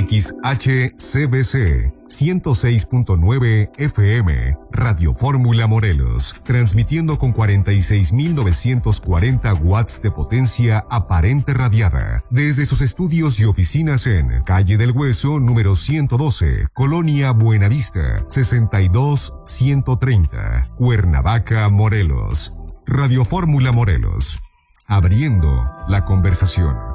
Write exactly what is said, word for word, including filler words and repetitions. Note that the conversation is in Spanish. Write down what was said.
X H C B C ciento seis punto nueve F M, Radio Fórmula Morelos, transmitiendo con cuarenta y seis mil novecientos cuarenta watts de potencia aparente radiada, desde sus estudios y oficinas en Calle del Hueso, número ciento doce, Colonia Buenavista, sesenta y dos ciento treinta, Cuernavaca, Morelos. Radio Fórmula Morelos, abriendo la conversación.